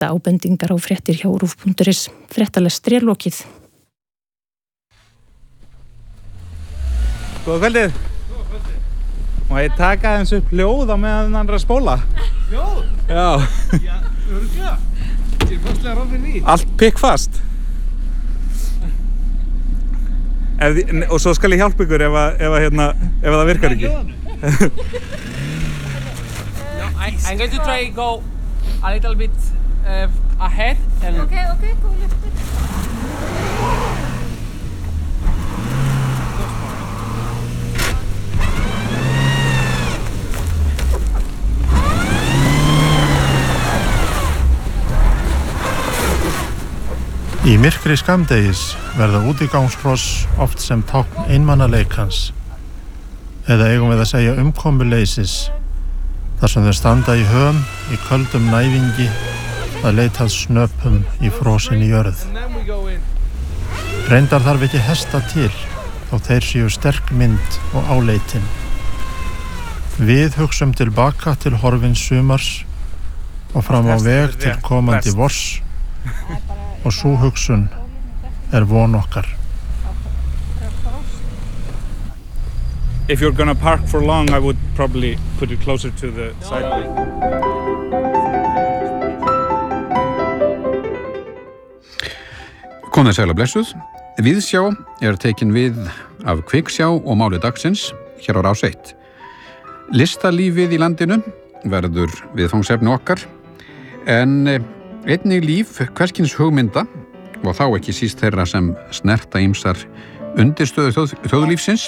Ábendingar á fréttir hjá rúv.is. Fréttalestri er lokið. Góða kvöldið. Má ég taka aðeins upp hljóð á meðan hann er að spóla? Hljóð? Já. Já, örugglega. Ég er fastlega ráð fyrir því. Allt pikkfast. Og svo skal ég hjálpa ykkur ef það virkar ekki. I'm going to try to go a little bit ahead. And Okay, go a little bit. Í myrkri skammdegis verða útigangshross oft sem tákn einmannaleikans eða eigum við að segja umkomuleysis þar sem þau standa í höm í köldum næðingi að leita að snöpum í frosinni jörð. Reyndar þarf ekki hesta til þó þeir séu sterk mynd og áleitin. Við hugsum tilbaka til horfins sumars og fram á veg til komandi vors og sú hugsun von okkar. If you're gonna park for long, I would probably put it closer to the sidewalk. Komið sæl og blessuð. Viðsjá tekin við af Kviksjá og máli dagsins hér á Rás 1. Listalífið í landinu verður viðfangsefni okkar en einnig líf hverskins hugmynda og þá ekki síst þeirra sem snerta ýmsar undirstöðu þjóðlífsins.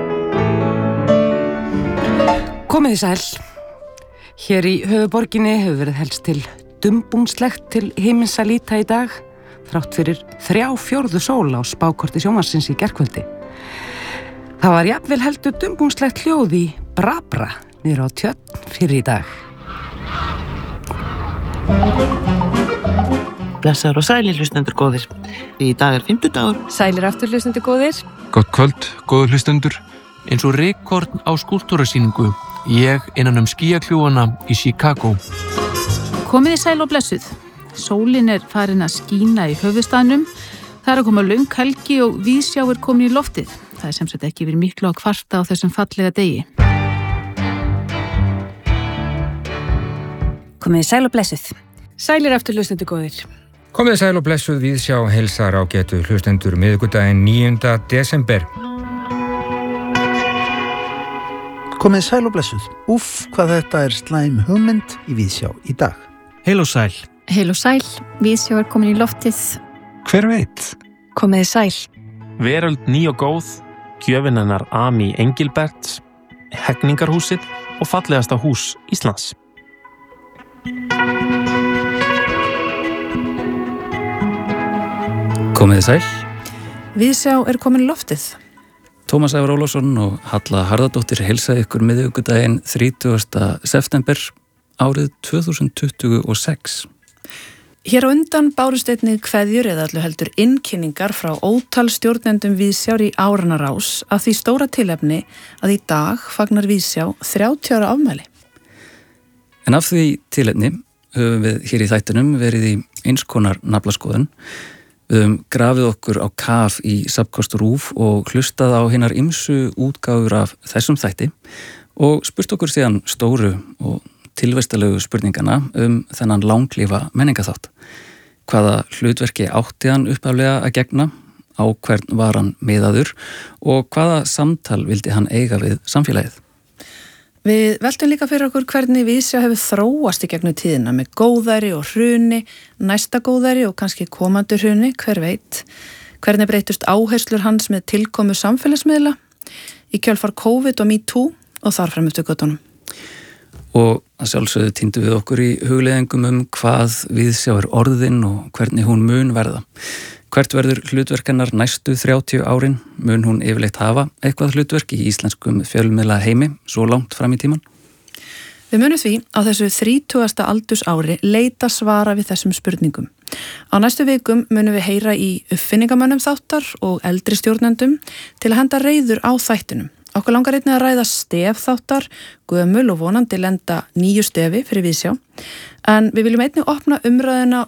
Komið þið sæl. Hér í höfuðborginni hefur verið helst til dumbungslegt til himins að líta í dag, þrátt fyrir 3/4 sól á spákorti sjónvarpsins í gærkvöldi. Það var jafnvel heldur dumbungslegt hljóð í Brabra niður á Tjörn fyrir í dag. Blessaður og sælir hlustendur góðir. Í dag er 50-dagur. Sælir aftur hlustendur góðir. Gott kvöld, góður hlustendur. Eins og rykkorn á skúlptúrasýningu, ég innan skýjakljúfana í Chicago. Komiði sæl og blessuð. Sólin er farin að skína í höfuðstaðnum. Það er að koma löng helgi og víðsjá er komin í loftið. Það er sem sagt ekki verið miklu að kvarta á þessum fallega degi. Komiði sæl og blessuð. Sælir aftur hlustendur góðir. Komið sæl og blessuð, Viðsjá heilsar ágætu hlustendur miðvikudaginn 9. desember. Komið sæl og blessuð. Hvað þetta er slæm hugmynd í Viðsjá í dag. Heil og sæl. Heil og sæl, Viðsjá er komin í loftið. Hver veit? Komiði sæl. Veröld ný og góð, gjöfin hennar Ami Engilberts, Hegningarhúsið og fallegasta hús Íslands. Komiði sæl. Viðsjá er komin í loftið. Tómas Ævar Ólafsson og Halla Harðardóttir heilsaði ykkur miðvikudaginn 30. september árið 2026. Hér á undan bárust einnig kveðjur eða allu heldur innkynningar frá ótal stjórnendum Viðsjár í áranna rás af því stóra tilefni að í dag fagnar Viðsjá 30 ára afmæli. En af því tilefni höfum við hér í þættinum verið í eins konar naflaskoðun. Við höfum grafið okkur á kaf í Safnkost RÚV og hlustað á hinar ýmsu útgáfur af þessum þætti og spurt okkur síðan stóru og tilvistalegu spurningana þennan langlífa menningaþátt. Hvaða hlutverki átti hann upphaflega að gegna, á hvern var hann miðaður og hvaða samtal vildi hann eiga við samfélagið. Við veltum líka fyrir okkur hvernig Viðsjá hefur þróast í gegnum tíðina með góðæri og hruni, næsta góðæri og kannski komandi hruni, hver veit. Hvernig breytust áherslur hans með tilkomu samfélagsmiðla í kjölfar COVID og MeToo og þar fram eftir göttunum. Og að sjálfsögðu týndum við okkur í hugleiðingum hvað Viðsjá er orðin og hvernig hún mun verða. Hvert verður hlutverk hennar næstu 30 árin? Mun hún yfirleitt hafa eitthvað hlutverk í íslenskum fjölmiðla heimi svo langt fram í tíman? Við munum því á þessu 30. aldursári leita svara við þessum spurningum. Á næstu vikum munum við heyra í uppfinningamönnum þáttar og eldri stjórnendum til að henda reiður á þættinum. Okkur langar einnig að ræða stef þáttar, gömul og vonandi lenda nýju stefi fyrir Viðsjá. En við viljum einnig opna umræðuna